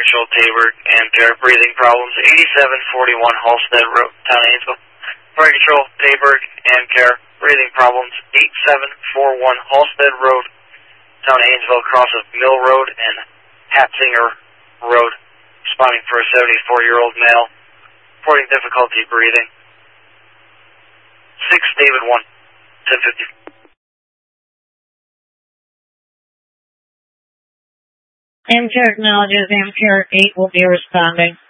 Control Tabor and Care, breathing problems, 8741 Halstead Road, Town of Haynesville. Fire Control Tabor and Care, breathing problems, 8741 Halstead Road, Town of Haynesville, across of Mill Road and Hatzinger Road. Responding for a 74-year-old male. Reporting difficulty breathing. 6 David 1, 1050. Amtrak acknowledges Amtrak 8 will be responding.